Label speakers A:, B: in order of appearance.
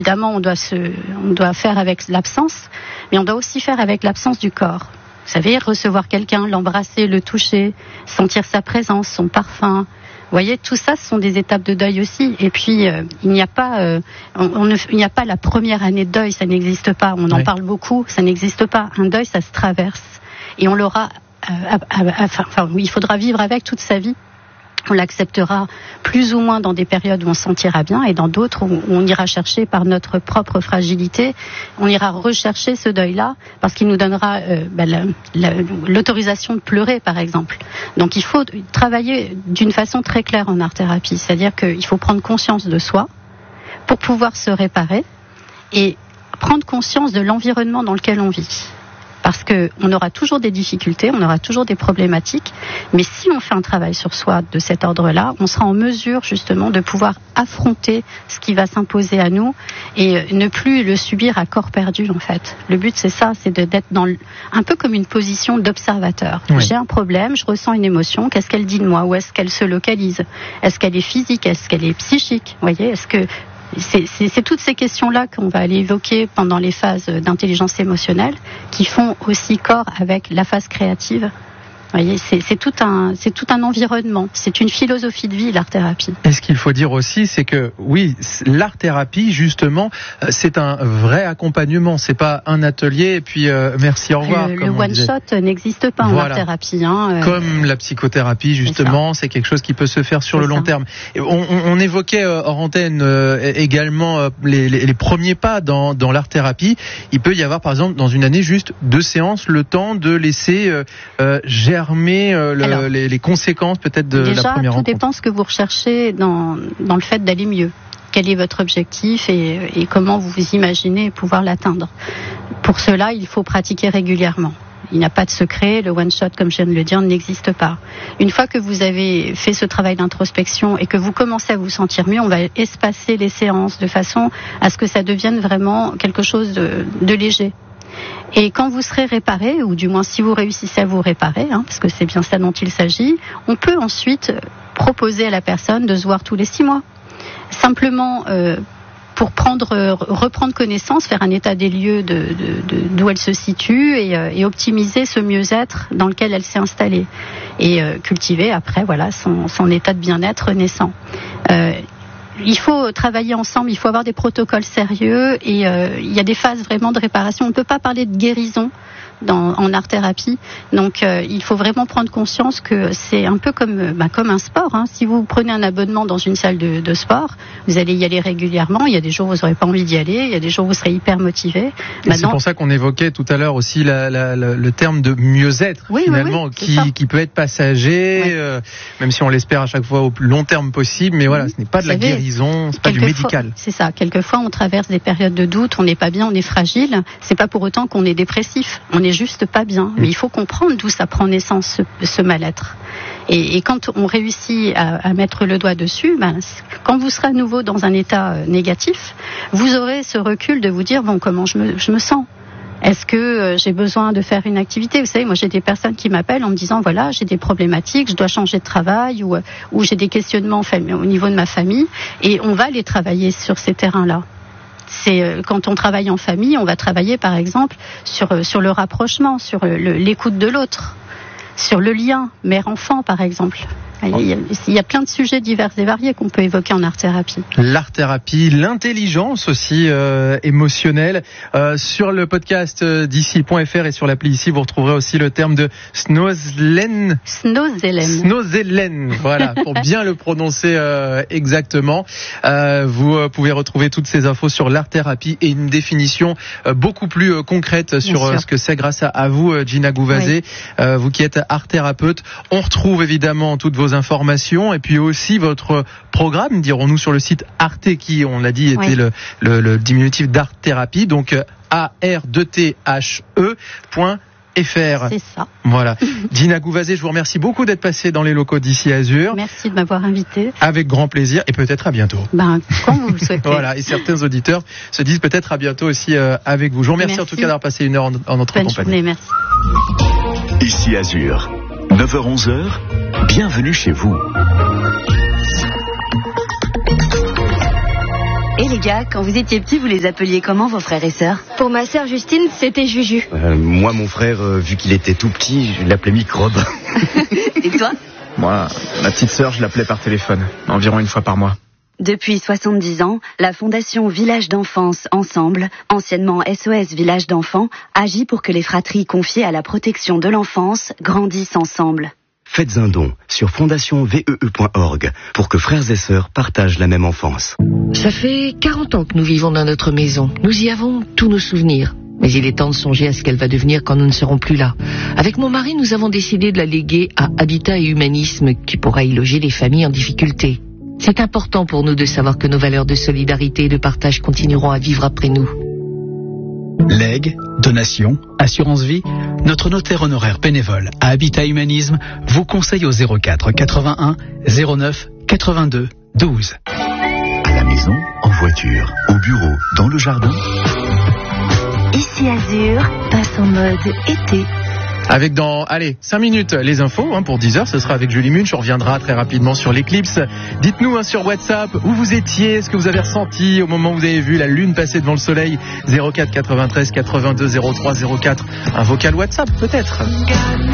A: Évidemment, on doit faire avec l'absence, mais on doit aussi faire avec l'absence du corps. Vous savez, recevoir quelqu'un, l'embrasser, le toucher, sentir sa présence, son parfum. Vous voyez, tout ça, ce sont des étapes de deuil aussi. Et puis, il n'y a pas la première année de deuil, ça n'existe pas. On en parle beaucoup, ça n'existe pas. Un deuil, ça se traverse. Et on l'aura, il faudra vivre avec toute sa vie. On l'acceptera plus ou moins dans des périodes où on se sentira bien et dans d'autres où on ira chercher par notre propre fragilité, on ira rechercher ce deuil-là parce qu'il nous donnera l'autorisation de pleurer, par exemple. Donc il faut travailler d'une façon très claire en art-thérapie, c'est-à-dire qu'il faut prendre conscience de soi pour pouvoir se réparer et prendre conscience de l'environnement dans lequel on vit. Parce qu'on aura toujours des difficultés, on aura toujours des problématiques, mais si on fait un travail sur soi de cet ordre-là, on sera en mesure justement de pouvoir affronter ce qui va s'imposer à nous et ne plus le subir à corps perdu en fait. Le but c'est ça, c'est d'être un peu comme une position d'observateur. Oui. J'ai un problème, je ressens une émotion, qu'est-ce qu'elle dit de moi? Où est-ce qu'elle se localise? Est-ce qu'elle est physique? Est-ce qu'elle est psychique? Vous voyez, c'est toutes ces questions-là qu'on va aller évoquer pendant les phases d'intelligence émotionnelle qui font aussi corps avec la phase créative. Vous voyez, c'est tout un environnement, c'est une philosophie de vie, l'art-thérapie.
B: Et ce qu'il faut dire aussi, c'est que oui, l'art-thérapie, justement, c'est un vrai accompagnement. C'est pas un atelier et puis merci, au revoir.
A: Le one-shot n'existe pas en art-thérapie.
B: Comme la psychothérapie, justement, c'est quelque chose qui peut se faire sur le long terme. Et on évoquait hors antenne également les premiers pas dans l'art-thérapie. Il peut y avoir, par exemple, dans une année, juste 2 séances, le temps de laisser germer les conséquences peut-être de la première rencontre.
A: Déjà, tout dépend ce que vous recherchez dans le fait d'aller mieux. Quel est votre objectif et comment vous vous imaginez pouvoir l'atteindre. Pour cela, il faut pratiquer régulièrement. Il n'y a pas de secret, le one-shot, comme je viens de le dire, n'existe pas. Une fois que vous avez fait ce travail d'introspection et que vous commencez à vous sentir mieux, on va espacer les séances de façon à ce que ça devienne vraiment quelque chose de léger. Et quand vous serez réparé, ou du moins si vous réussissez à vous réparer, parce que c'est bien ça dont il s'agit, on peut ensuite proposer à la personne de se voir tous les 6 mois. Simplement pour reprendre connaissance, faire un état des lieux d'où elle se situe et optimiser ce mieux-être dans lequel elle s'est installée. Et cultiver après son état de bien-être naissant. Il faut travailler ensemble, il faut avoir des protocoles sérieux et il y a des phases vraiment de réparation. On ne peut pas parler de guérison en art-thérapie. Donc il faut vraiment prendre conscience que c'est un peu comme un sport. Si vous prenez un abonnement dans une salle de sport, vous allez y aller régulièrement. Il y a des jours où vous n'aurez pas envie d'y aller, il y a des jours où vous serez hyper motivé.
B: C'est pour ça qu'on évoquait tout à l'heure aussi le terme de mieux-être, finalement, qui peut être passager, même si on l'espère à chaque fois au plus long terme possible. Mais voilà, ce n'est pas de la guérison, c'est pas du médical.
A: C'est ça. Quelquefois, on traverse des périodes de doute, on n'est pas bien, on est fragile. C'est pas pour autant qu'on est dépressif. On est juste pas bien. Mais il faut comprendre d'où ça prend naissance, ce mal-être. Et quand on réussit à mettre le doigt dessus, quand vous serez à nouveau dans un état négatif, vous aurez ce recul de vous dire, comment je me sens ? Est-ce que j'ai besoin de faire une activité ? Vous savez, moi j'ai des personnes qui m'appellent en me disant, voilà, j'ai des problématiques, je dois changer de travail ou j'ai des questionnements au niveau de ma famille. Et on va les travailler sur ces terrains-là. C'est quand on travaille en famille, on va travailler par exemple sur le rapprochement, sur l'écoute de l'autre, sur le lien mère-enfant par exemple. Il y a plein de sujets divers et variés qu'on peut évoquer en art-thérapie.
B: L'art-thérapie, l'intelligence aussi émotionnelle. Sur le podcast d'ici.fr et sur l'appli ici, vous retrouverez aussi le terme de Snozelen. Voilà, pour bien le prononcer exactement. Vous pouvez retrouver toutes ces infos sur l'art-thérapie et une définition beaucoup plus concrète sur ce que c'est grâce à vous, Gina Gouvazé, vous qui êtes art-thérapeute. On retrouve évidemment toutes vos informations et puis aussi votre programme, dirons-nous, sur le site Arte, qui, on l'a dit, était le diminutif d'art thérapie, donc ARDTHE.fr.
A: C'est ça.
B: Voilà. Gina Gouvazé, je vous remercie beaucoup d'être passée dans les locaux d'ici Azur.
A: Merci de m'avoir invité.
B: Avec grand plaisir et peut-être à bientôt.
A: Quand vous le souhaitez.
B: Voilà. Et certains auditeurs se disent peut-être à bientôt aussi avec vous. Je vous remercie en tout cas d'avoir passé 1 heure en notre compagnie.
A: Bonne journée, merci.
C: Ici Azur, 9h-11h, bienvenue chez vous.
D: les gars, quand vous étiez petits, vous les appeliez comment vos frères et sœurs?
E: Pour ma sœur Justine, c'était Juju.
F: Moi, mon frère, vu qu'il était tout petit, je l'appelais Microbe.
D: Et toi?
G: Moi, ma petite sœur, je l'appelais par téléphone, environ une fois par mois.
D: Depuis 70 ans, la Fondation Village d'Enfance Ensemble, anciennement SOS Village d'Enfants, agit pour que les fratries confiées à la protection de l'enfance grandissent ensemble.
F: Faites un don sur fondationvee.org pour que frères et sœurs partagent la même enfance.
H: Ça fait 40 ans que nous vivons dans notre maison. Nous y avons tous nos souvenirs. Mais il est temps de songer à ce qu'elle va devenir quand nous ne serons plus là. Avec mon mari, nous avons décidé de la léguer à Habitat et Humanisme, qui pourra y loger les familles en difficulté. C'est important pour nous de savoir que nos valeurs de solidarité et de partage continueront à vivre après nous.
I: Legs, donations, assurance vie, notre notaire honoraire bénévole à Habitat Humanisme vous conseille au 04 81 09 82 12.
C: À la maison, en voiture, au bureau, dans le jardin.
D: Ici Azur passe en mode été.
B: Avec 5 minutes, les infos pour 10h, ce sera avec Julie Munch. On reviendra très rapidement sur l'éclipse. Dites-nous sur WhatsApp où vous étiez, ce que vous avez ressenti au moment où vous avez vu la lune passer devant le soleil. 04 93 82 03 04. Un vocal WhatsApp peut-être.